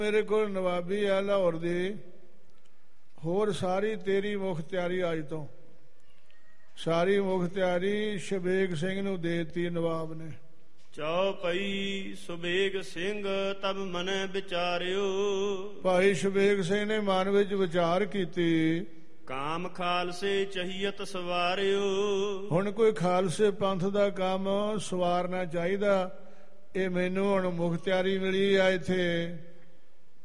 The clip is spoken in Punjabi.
ਮੇਰੇ ਕੋਲ ਨਵਾਬੀ ਆ ਲਾਹੌਰ ਦੀ, ਹੋਰ ਸਾਰੀ ਤੇਰੀ ਮੁਖਤਿਆਰੀ ਅੱਜ ਤੋਂ, ਸਾਰੀ ਮੁਖਤਿਆਰੀ ਸ਼ਬੇਗ ਸਿੰਘ ਨੂੰ ਦੇਤੀ ਨਵਾਬ ਨੇ। ਚੌਪਈ ਸੁਬੇਗ ਸਿੰਘ ਤਬ ਮਨੈ ਵਿਚਾਰਿਓ। ਭਾਈ ਸ਼ਬੇਗ ਸਿੰਘ ਨੇ ਮਨ ਵਿੱਚ ਵਿਚਾਰ ਕੀਤੀ, ਕਾਮ ਖਾਲਸੇ ਚਹੀਅਤ ਸਵਾਰਿਓ। ਹੁਣ ਕੋਈ ਖਾਲਸੇ ਪੰਥ ਦਾ ਕੰਮ ਸਵਾਰਨਾ ਚਾਹੀਦਾ। ਇਹ ਮੈਨੂੰ ਹੁਣ ਮੁਖਤਿਆਰੀ ਮਿਲੀ ਆ ਇੱਥੇ,